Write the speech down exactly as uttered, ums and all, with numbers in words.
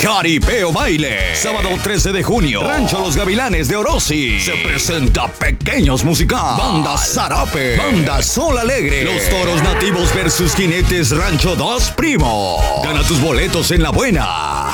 Caripeo Baile. Sábado trece de junio. Rancho Los Gavilanes de Orosi. Se presenta Pequeños Musical. Banda Zarape. Banda Sol Alegre. Los Toros Nativos versus Jinetes Rancho Dos Primo. Gana tus boletos en La Buena.